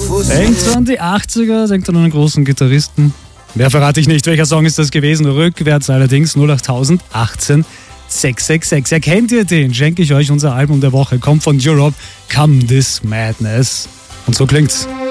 Denkt an die 80er, denkt an einen großen Gitarristen. Mehr verrate ich nicht, welcher Song ist das gewesen. Rückwärts allerdings 08000 18 666. Erkennt ihr den? Schenke ich euch unser Album der Woche. Kommt von Europe, Come This Madness. Und so klingt's.